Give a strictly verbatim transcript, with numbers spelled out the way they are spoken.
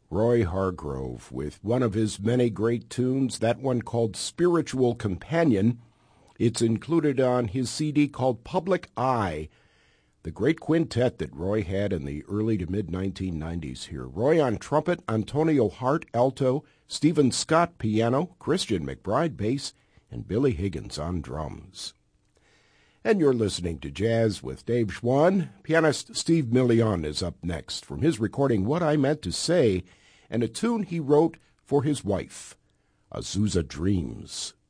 Roy Hargrove with one of his many great tunes, that one called Spiritual Companion. It's included on his C D called Public Eye, the great quintet that Roy had in the early to mid nineteen nineties here. Roy on trumpet, Antonio Hart alto, Stephen Scott piano, Christian McBride bass, and Billy Higgins on drums. And you're listening to Jazz with Dave Schwann. Pianist Steve Million is up next from his recording What I Meant to Say, and a tune he wrote for his wife, Azusa Dreams.